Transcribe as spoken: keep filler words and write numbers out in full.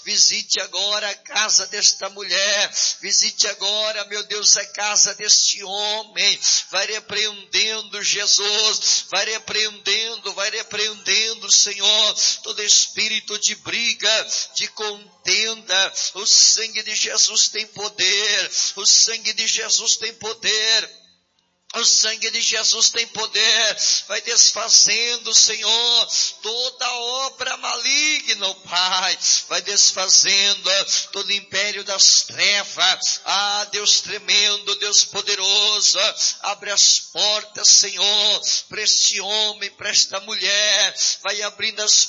visite agora a casa desta mulher, visite agora, meu Deus, a casa deste homem, vai repreendendo, Jesus, vai repreendendo, vai repreendendo, Senhor, todo espírito de briga, de contenda. O sangue de Jesus tem poder, o sangue de Jesus tem poder. O sangue de Jesus tem poder, vai desfazendo, Senhor, toda obra maligna, Pai, vai desfazendo todo império das trevas. Ah, Deus tremendo, Deus poderoso, abre as portas, Senhor, para este homem, para esta mulher, vai abrindo as